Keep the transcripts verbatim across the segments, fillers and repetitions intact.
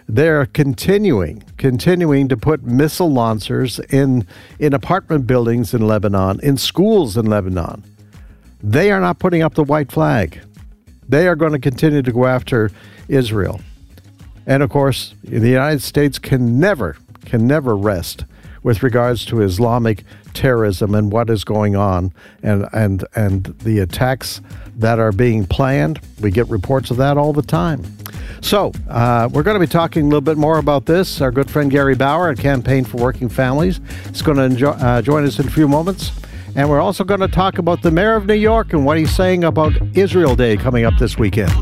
they're continuing, continuing to put missile launchers in, in apartment buildings in Lebanon, in schools in Lebanon. They are not putting up the white flag. They are going to continue to go after Israel. And of course, the United States can never, can never rest with regards to Islamic terrorism and what is going on and, and, and the attacks that are being planned. We get reports of that all the time. So uh, we're going to be talking a little bit more about this. Our good friend Gary Bauer at Campaign for Working Families is going to enjoy, uh, join us in a few moments. And we're also going to talk about the mayor of New York and what he's saying about Israel Day coming up this weekend.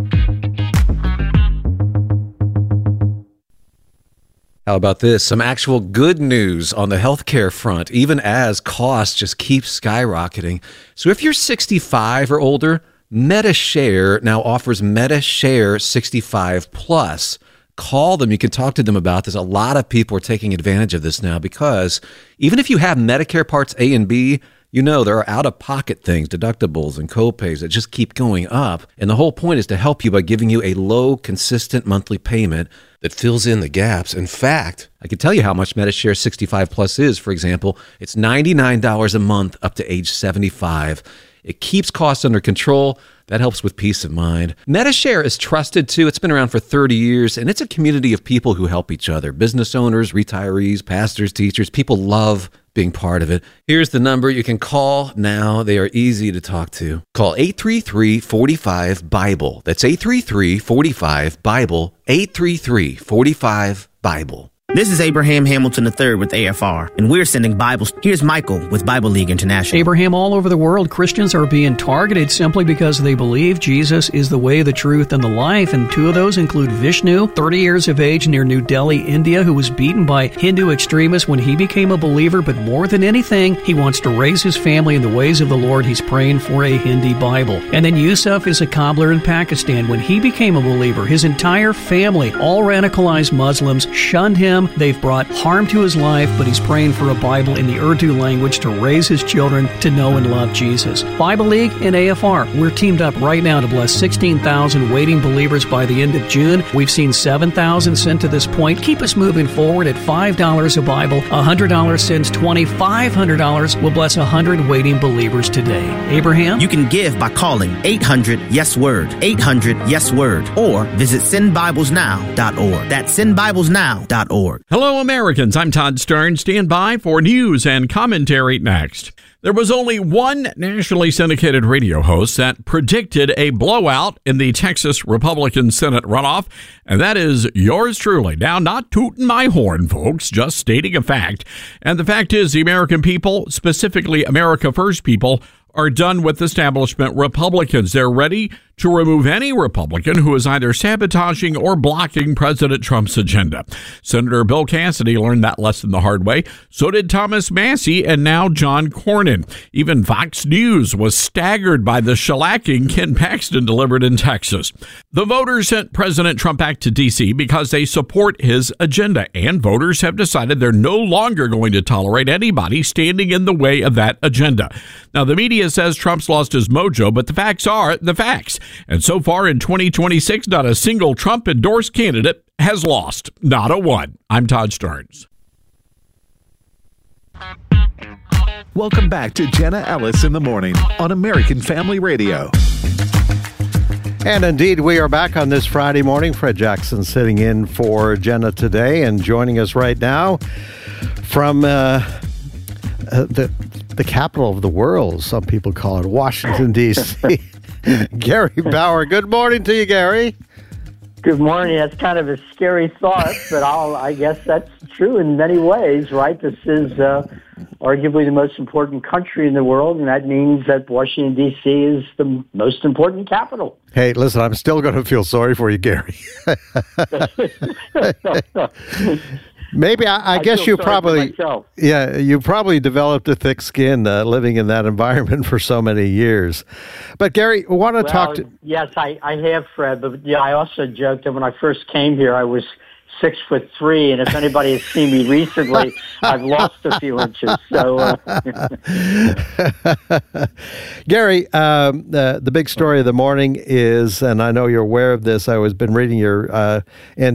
How about this? Some actual good news on the healthcare front, even as costs just keep skyrocketing. So if you're sixty-five or older, MediShare now offers MediShare sixty-five plus. Call them. You can talk to them about this. A lot of people are taking advantage of this now because even if you have Medicare Parts A and B, you know there are out-of-pocket things, deductibles and co-pays that just keep going up. And the whole point is to help you by giving you a low, consistent monthly payment that fills in the gaps. In fact, I can tell you how much MediShare sixty-five plus is. For example, it's ninety-nine dollars a month up to age seventy-five. It keeps costs under control. That helps with peace of mind. MediShare is trusted, too. It's been around for thirty years, and it's a community of people who help each other. Business owners, retirees, pastors, teachers. People love being part of it. Here's the number you can call now. They are easy to talk to. Call eight three three, four five, BIBLE. That's eight three three, four five, BIBLE. eight three three, four five, BIBLE. This is Abraham Hamilton the third with A F R, and we're sending Bibles. Here's Michael with Bible League International. Abraham, all over the world, Christians are being targeted simply because they believe Jesus is the way, the truth, and the life. And two of those include Vishnu, thirty years of age near New Delhi, India, who was beaten by Hindu extremists when he became a believer. But more than anything, he wants to raise his family in the ways of the Lord. He's praying for a Hindi Bible. And then Yusuf is a cobbler in Pakistan. When he became a believer, his entire family, all radicalized Muslims, shunned him. They've brought harm to his life, but he's praying for a Bible in the Urdu language to raise his children to know and love Jesus. Bible League and A F R, we're teamed up right now to bless sixteen thousand waiting believers by the end of June. We've seen seven thousand sent to this point. Keep us moving forward at five dollars a Bible. one hundred dollars sends twenty. five hundred dollars will bless one hundred waiting believers today. Abraham? You can give by calling eight hundred yes word, eight hundred yes word, or visit send bibles now dot org. That's send bibles now dot org. Hello, Americans. I'm Todd Stern. Stand by for news and commentary next. There was only one nationally syndicated radio host that predicted a blowout in the Texas Republican Senate runoff, and that is yours truly. Now, not tooting my horn, folks, just stating a fact. And the fact is, the American people, specifically America First people, are done with establishment Republicans. They're ready to remove any Republican who is either sabotaging or blocking President Trump's agenda. Senator Bill Cassidy learned that lesson the hard way. So did Thomas Massie and now John Cornyn. Even Fox News was staggered by the shellacking Ken Paxton delivered in Texas. The voters sent President Trump back to D C because they support his agenda, and voters have decided they're no longer going to tolerate anybody standing in the way of that agenda. Now, the media says Trump's lost his mojo, but the facts are the facts. And so far in twenty twenty-six, not a single Trump-endorsed candidate has lost. Not a one. I'm Todd Stearns. Welcome back to Jenna Ellis in the Morning on American Family Radio. And indeed, we are back on this Friday morning. Fred Jackson sitting in for Jenna today, and joining us right now from uh, uh, the the capital of the world, some people call it, Washington, D C Gary Bauer. Good morning to you, Gary. Good morning. That's kind of a scary thought, but I'll, I guess that's true in many ways, right? This is uh, arguably the most important country in the world, and that means that Washington, D C is the most important capital. Hey, listen, I'm still going to feel sorry for you, Gary. Maybe I, I, I guess you probably, yeah, you probably developed a thick skin uh, living in that environment for so many years. But Gary, I want to well, talk to. Yes, I, I have, Fred. But yeah, I also joked that when I first came here, I was six foot three, and if anybody has seen me recently, I've lost a few inches. So, uh, Gary, um, uh, the big story of the morning is, and I know you're aware of this. I was been reading your uh,